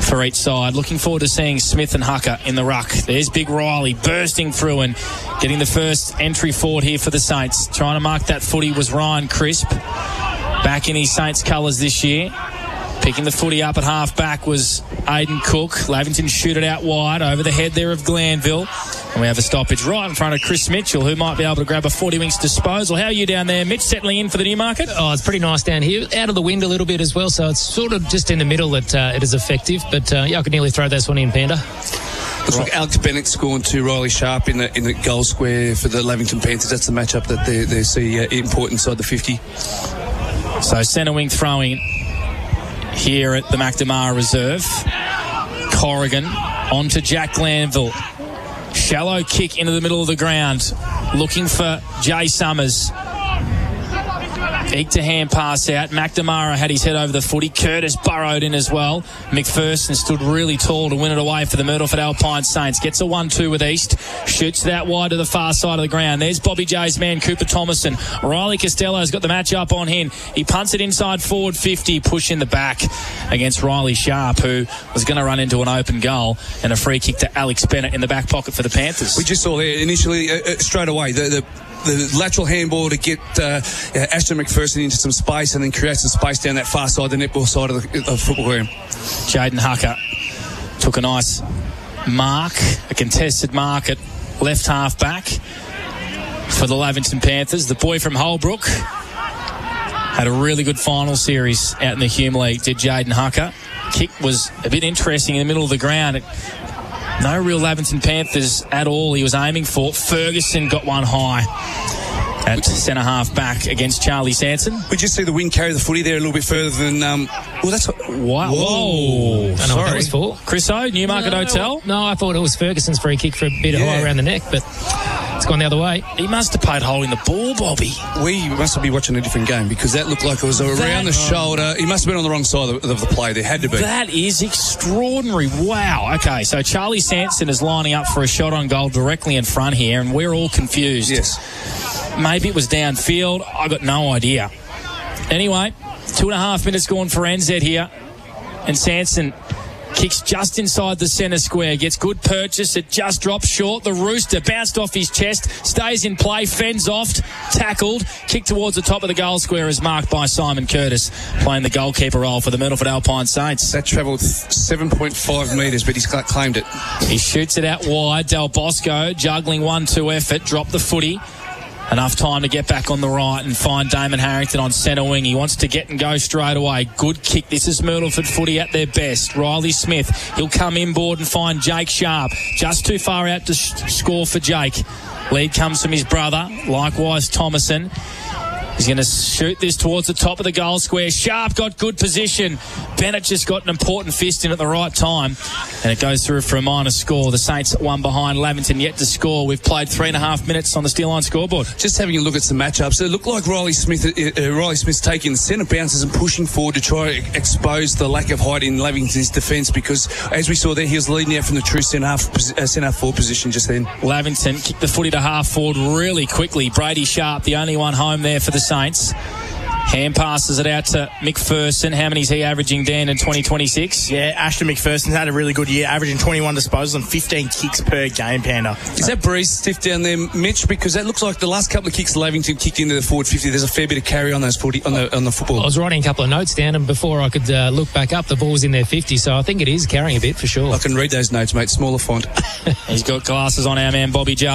for each side. Looking forward to seeing Smith and Hucker in the ruck. There's Big Riley bursting through and getting the first entry forward here for the Saints. Trying to mark that footy was Ryan Crisp, back in his Saints colours this year. Picking the footy up at half-back was Aidan Cook. Lavington shoot it out wide over the head there of Glanville. And we have a stoppage right in front of Chris Mitchell, who might be able to grab a 40 winks disposal. How are you down there, Mitch, settling in for the Newmarket? Oh, it's pretty nice down here. Out of the wind a little bit as well, so it's sort of just in the middle that it is effective. But, yeah, I could nearly throw this one in, Panda. Looks like Alex Bennett scoring to Riley Sharp in the goal square for the Lavington Panthers. That's the matchup that they see important inside the 50. So centre wing throwing here at the McNamara Reserve. Corrigan on to Jack Glanville. Shallow kick into the middle of the ground. Looking for Jay Summers. Egg to hand pass out. McNamara had his head over the footy. Curtis burrowed in as well. McPherson stood really tall to win it away for the Myrtleford Alpine Saints. Gets a 1-2 with East. Shoots that wide to the far side of the ground. There's Bobby J's man, Cooper Thomason. Riley Costello's got the match up on him. He punts it inside forward 50. Push in the back against Riley Sharp, who was going to run into an open goal. And a free kick to Alex Bennett in the back pocket for the Panthers. We just saw there initially, straight away, the lateral handball to get Ashton McPherson into some space and then create some space down that far side, the netball side of the football ground. Jaden Hucker took a nice mark, a contested mark at left half back for the Lavington Panthers. The boy from Holbrook had a really good final series out in the Hume League, did Jaden Hucker. Kick was a bit interesting in the middle of the ground. No real Lavington Panthers at all he was aiming for. Ferguson got one high at centre half back against Charlie Sanson. We just see the wind carry the footy there a little bit further than... well, that's... Wow. Whoa. I don't know what that was for. Chris O, Newmarket Hotel? No, I thought it was Ferguson's free kick for a bit high around the neck, but it's gone the other way. He must have played holding the ball, Bobby. We must be watching a different game because that looked like it was around the shoulder. He must have been on the wrong side of the play. There had to be. That is extraordinary. Wow. Okay, so Charlie Sanson is lining up for a shot on goal directly in front here, and we're all confused. Yes. Maybe it was downfield. I got no idea. Anyway, 2.5 minutes gone for NZ here. And Sanson kicks just inside the centre square. Gets good purchase. It just drops short. The Rooster bounced off his chest. Stays in play. Fends off. Tackled. Kicked towards the top of the goal square is marked by Simon Curtis, playing the goalkeeper role for the Myrtleford Alpine Saints. That travelled 7.5 metres, but he's claimed it. He shoots it out wide. Del Bosco juggling 1-2 effort. Dropped the footy. Enough time to get back on the right and find Damon Harrington on centre wing. He wants to get and go straight away. Good kick. This is Myrtleford footy at their best. Riley Smith. He'll come inboard and find Jake Sharp. Just too far out to score for Jake. Lead comes from his brother. Likewise, Thomason. He's going to shoot this towards the top of the goal square. Sharp got good position. Bennett just got an important fist in at the right time. And it goes through for a minor score. The Saints one behind. Lavington yet to score. We've played 3.5 minutes on the Steel Line scoreboard. Just having a look at some matchups. It looked like Riley Smith's taking the centre bounces and pushing forward to try to expose the lack of height in Lavington's defence because, as we saw there, he was leading out from the true centre forward position just then. Lavington kicked the footy to half forward really quickly. Brady Sharp, the only one home there for the Saints. Hand passes it out to McPherson. How many is he averaging, Dan, in 2026? Yeah, Ashton McPherson's had a really good year, averaging 21 disposals and 15 kicks per game, Panda. Is that Breeze stiff down there, Mitch? Because that looks like the last couple of kicks Lavington kicked into the forward 50. There's a fair bit of carry on those footy, on the football. I was writing a couple of notes down, and before I could look back up, the ball was in their 50, so I think it is carrying a bit for sure. I can read those notes, mate. Smaller font. He's got glasses on, our man Bobby J.